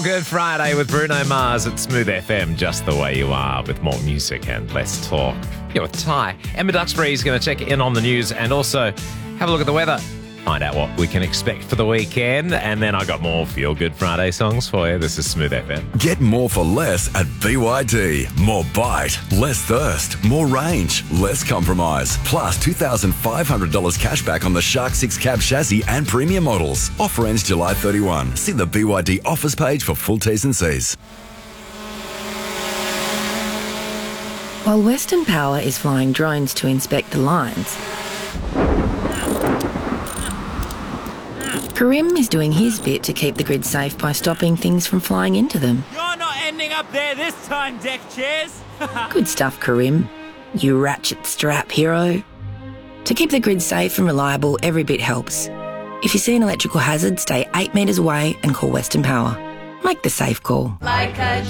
Good Friday with Bruno Mars at Smooth FM, just the way you are, with more music and less talk. You're with Ty. Emma Duxbury is going to check in on the news and also have a look at the weather. Find out what we can expect for the weekend. And then I got more Feel Good Friday songs for you. This is Smooth FM. Get more for less at BYD. More bite, less thirst, more range, less compromise. Plus $2,500 cash back on the Shark 6 cab chassis and premium models. Offer ends July 31. See the BYD offers page for full T's and C's. While Western Power is flying drones to inspect the lines, Karim is doing his bit to keep the grid safe by stopping things from flying into them. You're not ending up there this time, deck chairs. Good stuff, Karim. You ratchet strap hero. To keep the grid safe and reliable, every bit helps. If you see an electrical hazard, stay 8 metres away and call Western Power. Make the safe call. Like a